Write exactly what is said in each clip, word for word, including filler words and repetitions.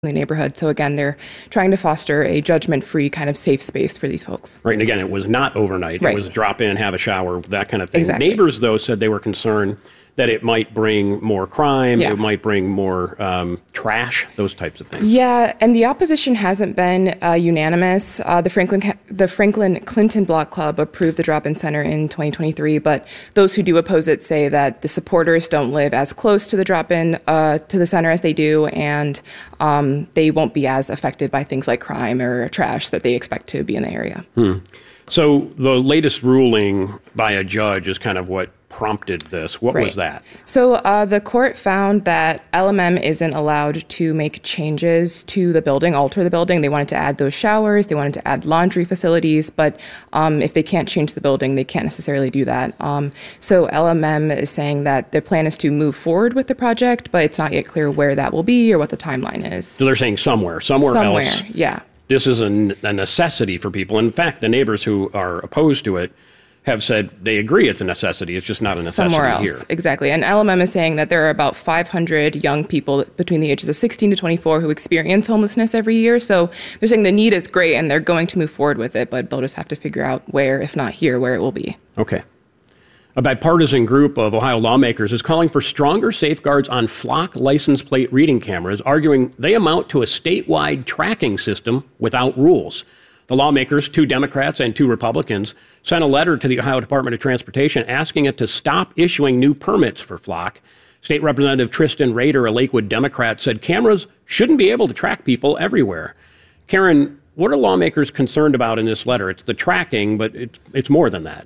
the neighborhood. So again, they're trying to foster a judgment-free kind of safe space for these folks. Right, and again, it was not overnight. Right. It was drop in, have a shower, that kind of thing. Exactly. Neighbors, though, said they were concerned that it might bring more crime, Yeah. it might bring more um, trash, those types of things. Yeah, and the opposition hasn't been uh, unanimous. Uh, the Franklin the Franklin Clinton Block Club approved the drop-in center in twenty twenty-three, but those who do oppose it say that the supporters don't live as close to the drop-in uh, to the center as they do, and um, they won't be as affected by things like crime or trash that they expect to be in the area. Hmm. So the latest ruling by a judge is kind of what prompted this. What Right. was that? So uh, the court found that L M M isn't allowed to make changes to the building, alter the building. They wanted to add those showers, they wanted to add laundry facilities, but um, if they can't change the building, they can't necessarily do that. Um, so L M M is saying that their plan is to move forward with the project, but it's not yet clear where that will be or what the timeline is. So they're saying somewhere, somewhere, Somewhere, else. yeah. This is a, a necessity for people. In fact, the neighbors who are opposed to it have said they agree it's a necessity. It's just not a necessity Somewhere else, here. exactly. And L M M is saying that there are about five hundred young people between the ages of sixteen to twenty-four who experience homelessness every year. So they're saying the need is great and they're going to move forward with it, but they'll just have to figure out where, if not here, where it will be. Okay. A bipartisan group of Ohio lawmakers is calling for stronger safeguards on flock license plate reading cameras, arguing they amount to a statewide tracking system without rules. The lawmakers, two Democrats and two Republicans, sent a letter to the Ohio Department of Transportation asking it to stop issuing new permits for flock. State Representative Tristan Rader, a Lakewood Democrat, said cameras shouldn't be able to track people everywhere. Karen, what are lawmakers concerned about in this letter? It's the tracking, but it's, it's more than that.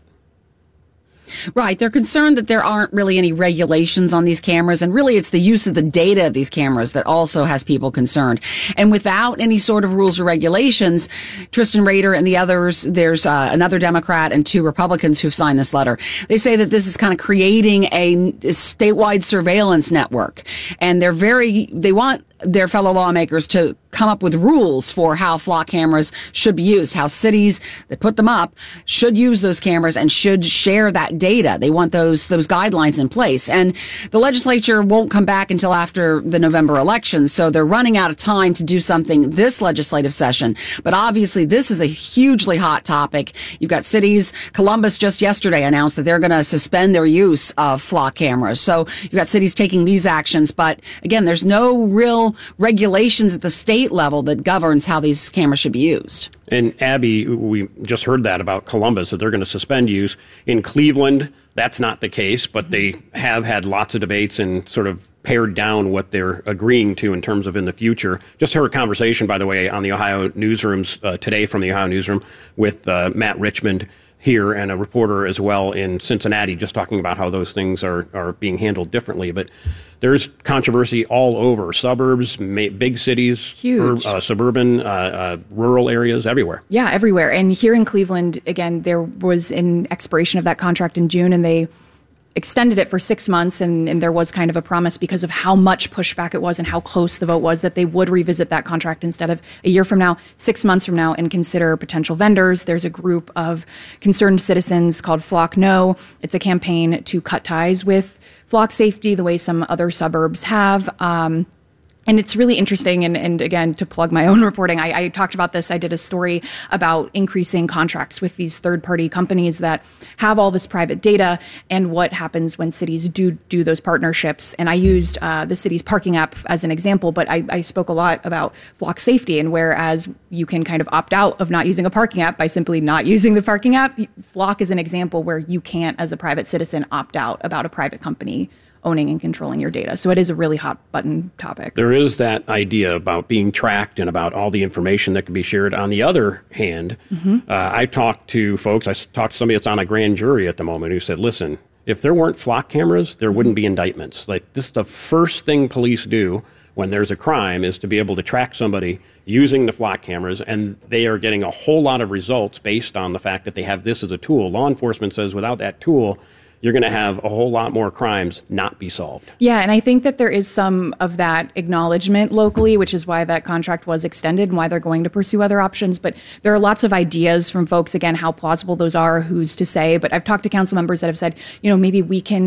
Right. They're concerned that there aren't really any regulations on these cameras. And really, it's the use of the data of these cameras that also has people concerned. And without any sort of rules or regulations, Tristan Rader and the others, there's uh, another Democrat and two Republicans who've signed this letter. They say that this is kind of creating a, a statewide surveillance network. And they're very, they want their fellow lawmakers to come up with rules for how flock cameras should be used, how cities that put them up should use those cameras and should share that data. They want those those guidelines in place. And the legislature won't come back until after the November election, so they're running out of time to do something this legislative session. But obviously, this is a hugely hot topic. You've got cities. Columbus just yesterday announced that they're going to suspend their use of flock cameras. So you've got cities taking these actions. But again, there's no real regulations at the state level that governs how these cameras should be used. And Abby, we just heard that about Columbus, that they're going to suspend use. In Cleveland, that's not the case, but they have had lots of debates and sort of pared down what they're agreeing to in terms of in the future. Just heard a conversation, by the way, on the Ohio newsrooms uh, today from the Ohio newsroom with uh, Matt Richmond here and a reporter as well in Cincinnati, just talking about how those things are, are being handled differently. But there's controversy all over, suburbs, ma- big cities, Huge. ur- uh, suburban, uh, uh, rural areas, everywhere. Yeah, everywhere. And here in Cleveland, again, there was an expiration of that contract in June, and they extended it for six months. And, and there was kind of a promise because of how much pushback it was and how close the vote was that they would revisit that contract instead of a year from now, six months from now, and consider potential vendors. There's a group of concerned citizens called Flock No. It's a campaign to cut ties with flock safety the way some other suburbs have. Um, And it's really interesting. And, and again, to plug my own reporting, I, I talked about this. I did a story about increasing contracts with these third party companies that have all this private data and what happens when cities do do those partnerships. And I used uh, the city's parking app as an example, but I, I spoke a lot about flock safety. And whereas you can kind of opt out of not using a parking app by simply not using the parking app, Flock is an example where you can't, as a private citizen, opt out about a private company owning and controlling your data. So it is a really hot button topic. There is that idea about being tracked and about all the information that can be shared. On the other hand, mm-hmm. uh, I talked to folks, I talked to somebody that's on a grand jury at the moment who said, listen, if there weren't flock cameras, there wouldn't be indictments. Like, this is the first thing police do when there's a crime, is to be able to track somebody using the flock cameras, and they are getting a whole lot of results based on the fact that they have this as a tool. Law enforcement says without that tool, you're going to have a whole lot more crimes not be solved. Yeah, and I think that there is some of that acknowledgement locally, which is why that contract was extended and why they're going to pursue other options. But there are lots of ideas from folks, again, how plausible those are, who's to say. But I've talked to council members that have said, you know, maybe we can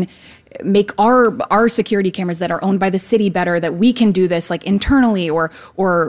make our our security cameras that are owned by the city better, that we can do this like internally, or or